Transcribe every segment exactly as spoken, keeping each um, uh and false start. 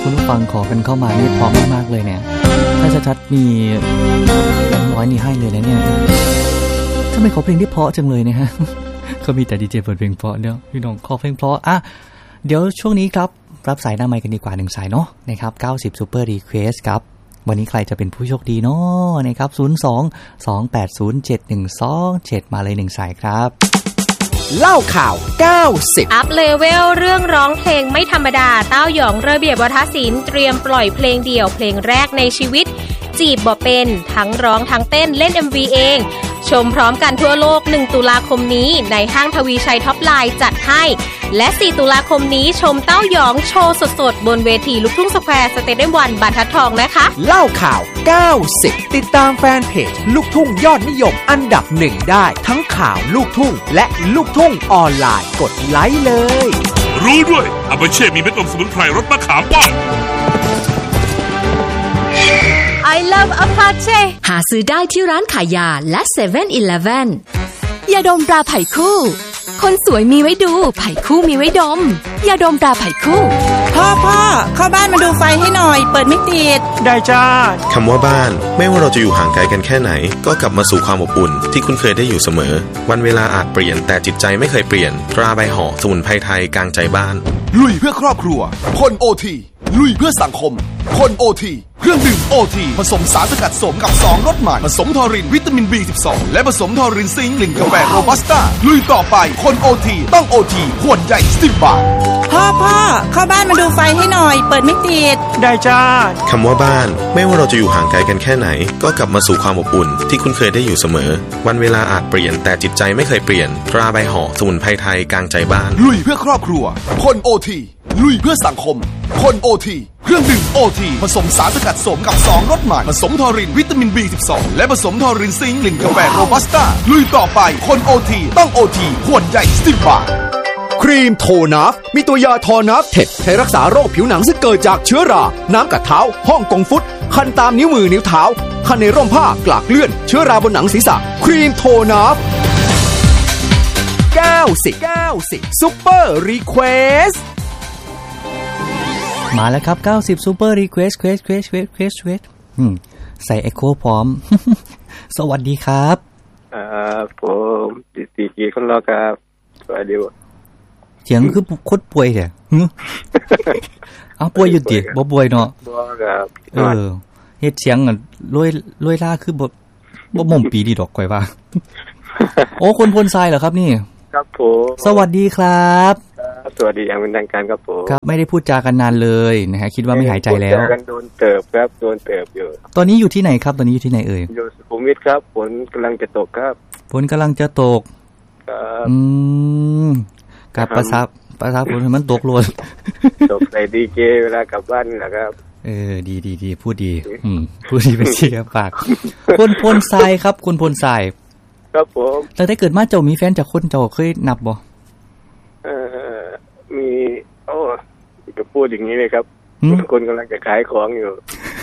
คุณผู้ฟังขอกันเข้ามานี่พร้อมมากๆเลยเนี่ยถ้าชัดๆมีร้อยนี่ให้เลยนะเนี่ยทำไมขอเพลงที่เพราะจังเลยนะฮะเขามีแต่ดีเจเปิดเพลงเพราะเดี๋ยวพี่น้องขอเพลงเพราะอ่ะเดี๋ยวช่วงนี้ครับรับสายหน้าไมค์กันดีกว่าหนึ่งสายเนาะนะครับเก้าสิบ Super Request ครับวันนี้ใครจะเป็นผู้โชคดีเนาะนะครับศูนย์ สอง สอง แปด ศูนย์ เจ็ด หนึ่ง สอง เจ็ดมาเลยหนึ่งสายครับเล่าข่าวเก้าสิบอัพเลเวลเรื่องร้องเพลงไม่ธรรมดาเต้าหยองระเบียบวาทศิลป์เตรียมปล่อยเพลงเดี่ยวเพลงแรกในชีวิตจีบบ่เป็นทั้งร้องทั้งเต้นเล่น เอ็ม วี เองชมพร้อมกันทั่วโลกหนึ่งตุลาคมนี้ในห้างทวีชัยท็อปไลน์จัดให้และสี่ตุลาคมนี้ชมเต้าหยองโชว์สดๆบนเวทีลูกทุ่งสแควร์สเตเดียมวันบรรทัดทองนะคะเล่าข่าวเก้าสิบติดตามแฟนเพจลูกทุ่งยอดนิยมอันดับหนึ่งได้ทั้งข่าวลูกทุ่งและลูกทุ่งออนไลน์กดไลค์เลยรู้ด้วยอาเบเช่มีเม็ดอมสมุนไพรรสมะขามป้อม I love Apache หาซื้อได้ที่ร้านขายยาและ เซเว่น อีเลฟเว่น ยาดมตราไผ่คู่คนสวยมีไว้ดูไผ่คู่มีไว้ดมยาดมตราไผ่คู่พ่อพ่อเข้าบ้านมาดูไฟให้หน่อยเปิดไม่ติดได้จ้าคำว่าบ้านไม่ว่าเราจะอยู่ห่างไกลกันแค่ไหนก็กลับมาสู่ความอบอุ่นที่คุณเคยได้อยู่เสมอวันเวลาอาจเปลี่ยนแต่จิตใจไม่เคยเปลี่ยนตราใบห่อสมุนไพรไทยกลางใจบ้านลุยเพื่อครอบครัวคนโอทีลุยเพื่อสังคมคนโอทีเครื่องดื่มโอทีผสมสารสกัดสมกับสองรสใหม่ผสมทอรินวิตามิน บี สิบสอง และผสมทอรินซิงค์กลิ่นกาแฟโรบัสต้าลุยต่อไปคนโอทีต้องโอทีขวดใหญ่สิบบาทพ่อพ่อเข้าบ้านมาดูไฟให้หน่อยเปิดไม่ติดได้จ้าคำว่าบ้านไม่ว่าเราจะอยู่ห่างไกลกันแค่ไหนก็กลับมาสู่ความอบอุ่นที่คุณเคยได้อยู่เสมอวันเวลาอาจเปลี่ยนแต่จิตใจไม่เคยเปลี่ยนตราใบห่อสมุนไพรไทยกลางใจบ้านลุยเพื่อครอบครัวคนโอทีลุยเพื่อสังคมคนโอทีเครื่องดื่มโอทีผสมสารสกัดสมกับสองรสใหม่ผสมทอรินวิตามิน บี สิบสอง และผสมทอรินซิงค์กลิ่นกาแฟโรบัสต้าลุยต่อไปคนโอทีต้องโอทีขวดใหญ่สิบบาทครีมโทนัฟมีตัวยาทอนัฟเท็ดใช้รักษาโรคผิวหนังซึ่งเกิดจากเชื้อราน้ำกัดเท้าห้องกงฟุตคันตามนิ้วมือนิ้วเท้าคันในร่มผ้ากลากเลื่อนเชื้อราบนหนังศีรษะครีมโทนัฟเก้าสิบ เก้าสิบ Super Request มาแล้วครับเก้าสิบ Super Request Quest Quest Quest Quest Quest อืมใส่ Echo พร้อม สวัสดีครับอ่าผมติติกีคนรอครับสวัสดีเสียงคือโคตรป่วยแท้เอาป่วยอยู่ติบ่ป่วยเนาะบ่ครับเออเฮ็ดเสียงอ่ะลอยลอยล่าคือบ่บ่ม่มปีดีดอกก้อยว่า โอ้คนพลทรายเหรอครับนี่ครับผมสวัสดีครับสวัสดีอย่างเป็นทางการครับผมครับไม่ได้พูดจากันนานเลยนะฮะคิดว่าไม่หายใจแล้วกันโดนเติบครับโดนเติบอยู่ตอนนี้อยู่ที่ไหนครับตอนนี้อยู่ที่ไหนเอ่ยอยู่สุขุมวิทครับฝนกำลังจะตกครับฝนกำลังจะตกครับอืมกับภาษาภาษาฝนมันตกล้วนตกใส่ดีเจเวลากลับบ้านแหละครับเออดีๆๆพูดดีอืมพูดดีเป็นเสียปากคนพลทรายครับคุณพลทรายครับผมแต่ถ้าเกิดมาเจ้ามีแฟนจากคนเจ้าเคยนับบ่เออมีโอ้จะพูดอย่างนี้เลยครับคนกำลังจะขายของอยู่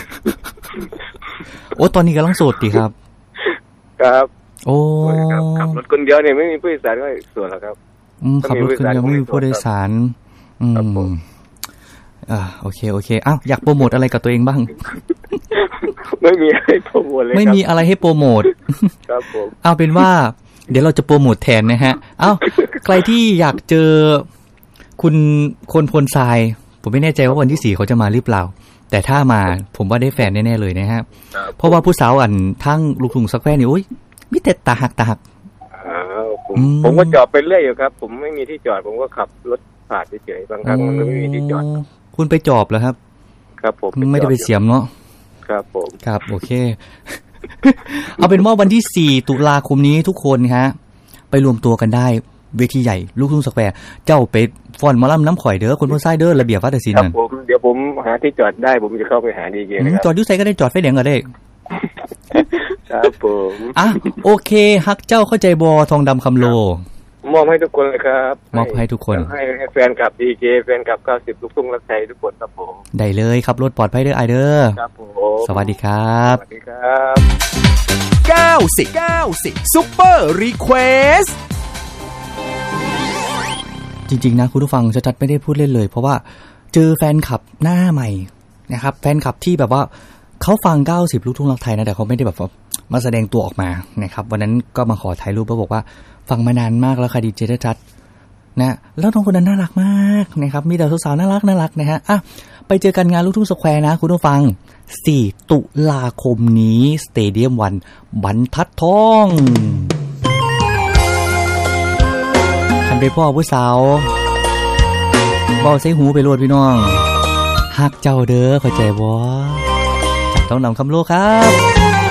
โอ้ตอนนี้กำลังโสดดิครับครับโอ้ครับขับรถคนเดียวเนี่ยไม่มีผู้โดยสารก็ส่วนหรอกครับอืมขับรถคนเดียวไม่มีผู้โดยสารอืมอ่าโอเคโอเคอ้าวอยากโปรโมทอะไรกับตัวเองบ้างไม่มีอะไรโปรโมทเลยไม่มีอะไรให้โปรโมทครับผมเอาเป็นว่าเดี๋ยวเราจะโปรโมทแทนนะฮะเอ้าใครที่อยากเจอคุณคนพลทรายผมไม่แน่ใจว่าวันที่สี่เขาจะมาหรือเปล่าแต่ถ้ามาผมว่าได้แฟนแน่ๆเลยนะฮะเพราะว่าผู้สาวอันทั้งลูกทุ่งสแควร์นี่โอ๊ยมีแต่ตาหักตาหักอ๋อผมผมก็จอดไปเรื่อยอยู่ครับผมไม่มีที่จอดผมก็ขับรถผ่านเฉยๆบางครั้งมันก็ไม่มีที่จอดคุณไปจอบเหรอครับครับผมไม่ได้ไปเสียมเนาะครับผมครับโอเคเอาเป็นว่าวันที่สี่ตุลาคมนี้ทุกคนฮะไปรวมตัวกันได้เวทีใหญ่ลูกทุ่งสแควร์เจ้าไปฟ้อนหมอลำน้ำข่อยเด้อคนพลทรายเด้อระเบียบวาทศิลป์นั่นครับผมเดี๋ยวผมหาที่จอดได้ผมจะเข้าไปหาดีเจนะครับจอดอยู่ไสก็ได้จอดไฟแดงก็ได้ครับผมอ่ะโอเคฮักเจ้าเข้าใจบ่ทองดำคำโลมอบให้ทุกคนเลยครับมอบให้ทุกคนให้ให้แฟนคลับดีเจแฟนคลับเก้าสิบลูกทุ่งรักไทยทุกคนครับผมได้เลยครับรถปลอดภัยเด้อไอเด้อครับผมสวัสดีครับสวัสดีครับเก้าสิบ เก้าสิบ Super Request จริงๆนะคุณผู้ฟังชัดๆไม่ได้พูดเล่นเลยเพราะว่าเจอแฟนคลับหน้าใหม่นะครับแฟนคลับที่แบบว่าเขาฟังเก้าสิบลูกทุ่งรักไทยนะแต่เขาไม่ได้แบบมาแสดงตัวออกมานะครับวันนั้นก็มาขอถ่ายรูปแล้วบอกว่าฟังมานานมากแล้วค่ะดีเจชัดนะแล้วน้องคนนั้นน่ารักมากนะครับมีแต่สาวๆน่ารักน่ารักนะฮะอ่ะไปเจอกันงานลูกทุ่งสแควร์นะคุณผู้ฟังสี่ตุลาคมนี้สเตเดียมวันบรรทัดทองคันไปพ่อผู้สาวบ่ใส่หูไปโลดพี่น้องฮักเจ้าเด้อเข้าใจบ่จับต้องนำคำโลครับ